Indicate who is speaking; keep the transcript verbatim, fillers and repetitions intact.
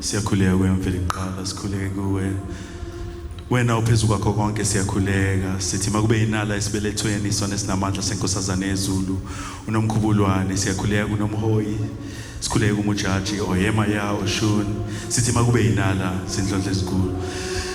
Speaker 1: siyakhuleka kwemvelo iqala sikhuleke kuwe wena uphezu kwakho konke siyakhuleka sithi makube inala esibelethweni isona esinamandla senkosazana yezulu unomkhubulwane siyakhuleka kunomhoyi sikhuleke kumujaji oyema yawo shun sithi makube inala sindlondle ezikhulu